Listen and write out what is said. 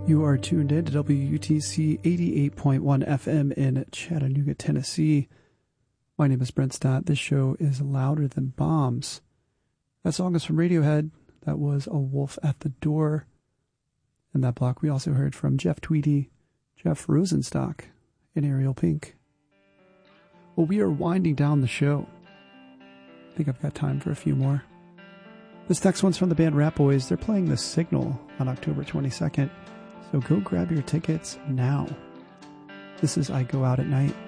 You are tuned in to WUTC 88.1 FM in Chattanooga, Tennessee. My name is Brent Stott. This show is Louder Than Bombs. That song is from Radiohead. That was A Wolf at the Door. In that block, we also heard from Jeff Tweedy, Jeff Rosenstock, and Ariel Pink. Well, we are winding down the show. I think I've got time for a few more. This next one's from the band Rat Boys. They're playing The Signal on October 22nd. So go grab your tickets now. This is I Go Out at Night.